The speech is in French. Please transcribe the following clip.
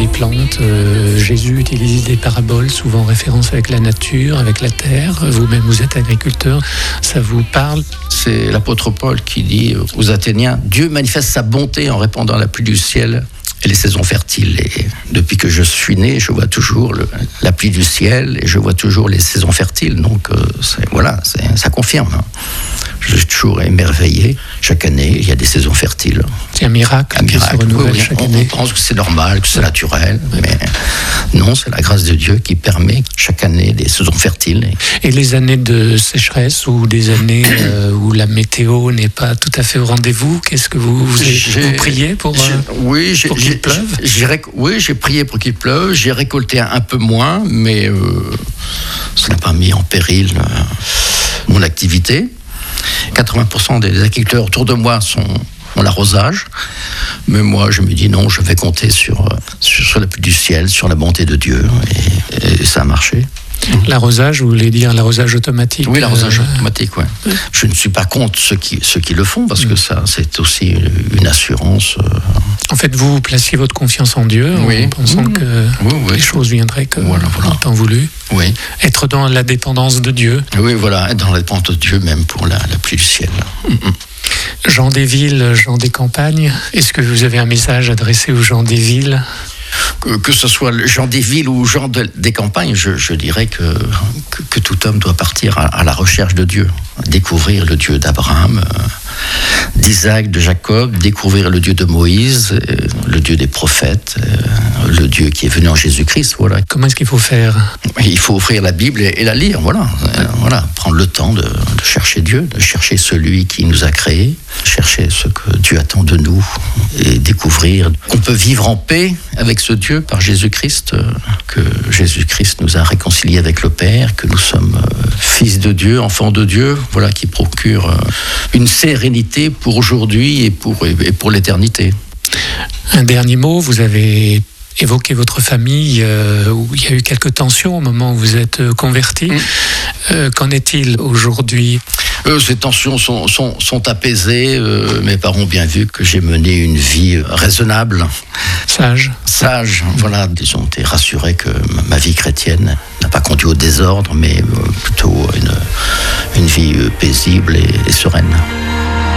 des plantes. Jésus utilise des paraboles, souvent en référence avec la nature, avec la terre. Vous-même, vous êtes agriculteur, ça vous parle? C'est l'apôtre Paul qui dit aux Athéniens, Dieu manifeste sa bonté en répandant la pluie du ciel et les saisons fertiles. Et depuis que je suis né, je vois toujours la pluie du ciel et je vois toujours les saisons fertiles. Donc ça confirme. Je suis toujours émerveillé. Chaque année, il y a des saisons fertiles. C'est un miracle qui se renouvelle chaque année. On pense que c'est normal, que c'est naturel, mais non, c'est la grâce de Dieu qui permet chaque année des saisons fertiles. Et les années de sécheresse ou des années où la météo n'est pas tout à fait au rendez-vous, qu'est-ce que vous priez pour qu'il pleuve? Oui, j'ai prié pour qu'il pleuve. J'ai récolté un peu moins, mais ça n'a pas mis en péril mon activité. 80% des agriculteurs autour de moi ont l'arrosage, mais moi je me dis non, je vais compter sur la pluie du ciel, sur la bonté de Dieu, et ça a marché. L'arrosage, vous voulez dire l'arrosage automatique? Oui, l'arrosage automatique, ouais. Je ne suis pas contre ceux qui le font, parce que ça, c'est aussi une assurance. En fait, vous placiez votre confiance en Dieu, en pensant que les choses viendraient comme temps voulu. Oui. Être dans la dépendance de Dieu. Oui, voilà, être dans la dépendance de Dieu, même pour la pluie du ciel. Gens des villes, gens des campagnes, est-ce que vous avez un message adressé aux gens des villes? Que ce soit les gens des villes ou les gens des campagnes, je dirais que tout homme doit partir à la recherche de Dieu, découvrir le Dieu d'Abraham, d'Isaac, de Jacob, découvrir le Dieu de Moïse, le Dieu des prophètes, le Dieu qui est venu en Jésus-Christ. Voilà. Comment est-ce qu'il faut faire? Il faut ouvrir la Bible et la lire, voilà. Prendre le temps de chercher Dieu, de chercher celui qui nous a créés, chercher ce que Dieu attend de nous et découvrir qu'on peut vivre en paix avec ce Dieu par Jésus-Christ, que Jésus-Christ nous a réconciliés avec le Père, que nous sommes fils de Dieu, enfants de Dieu, voilà, qui procure une sérénité pour aujourd'hui et pour l'éternité. Un dernier mot, vous avez évoqué votre famille, où il y a eu quelques tensions au moment où vous êtes converti. Qu'en est-il aujourd'hui? Ces tensions sont apaisées. Mes parents ont bien vu que j'ai mené une vie raisonnable. Sage, voilà. Ils ont été rassurés que ma vie chrétienne n'a pas conduit au désordre, mais plutôt une vie paisible et sereine.